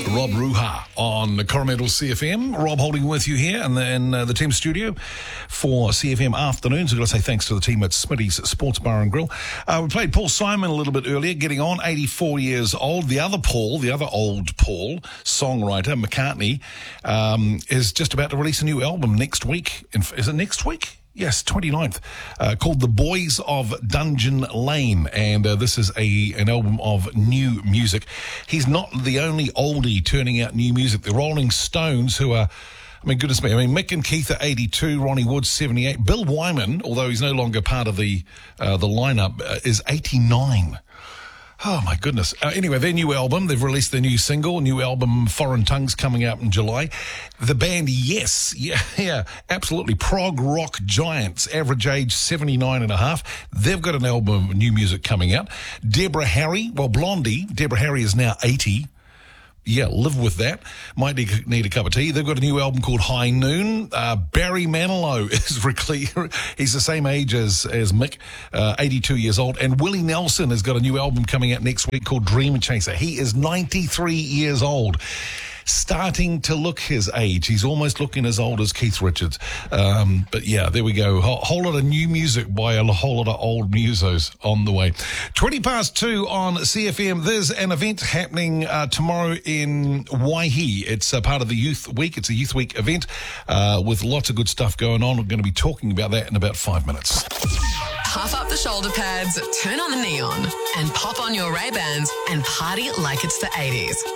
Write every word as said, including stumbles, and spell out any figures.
Rob Ruha on Coromandel C F M. Rob holding with you here and then uh, the team studio for C F M Afternoons. I've got to say thanks to the team at Smitty's Sports Bar and Grill. Uh, we played Paul Simon a little bit earlier, getting on, eighty-four years old. The other Paul, the other old Paul, songwriter, McCartney, um, is just about to release a new album next week. In, is it next week? Yes, twenty-ninth, uh, called The Boys of Dungeon Lane, and uh, this is a an album of new music. He's not the only oldie turning out new music. The Rolling Stones, who are, I mean, goodness me, I mean, Mick and Keith are eighty-two, Ronnie Wood seventy-eight, Bill Wyman, although he's no longer part of the uh, the lineup, uh, is eighty-nine. Oh, my goodness. Uh, anyway, their new album, they've released their new single, new album, Foreign Tongues, coming out in July. The band, Yes, yeah, yeah, absolutely. Prog rock giants, average age seventy-nine and a half. They've got an album of new music coming out. Deborah Harry, well, Blondie, Deborah Harry is now eighty. Yeah, live with that. Might need, need a cup of tea. They've got a new album called High Noon. Uh, Barry Manilow is really, he's the same age as, as Mick, uh, eighty-two years old. And Willie Nelson has got a new album coming out next week called Dream Chaser. He is ninety-three years old. Starting to look his age. He's almost looking as old as Keith Richards. Um, but yeah, there we go. A whole, whole lot of new music by a whole lot of old musos on the way. twenty past two on C F M. There's an event happening uh, tomorrow in Waihi. It's a part of the Youth Week. It's a Youth Week event uh, with lots of good stuff going on. We're going to be talking about that in about five minutes. Puff up the shoulder pads, turn on the neon, and pop on your Ray-Bans and party like it's the eighties.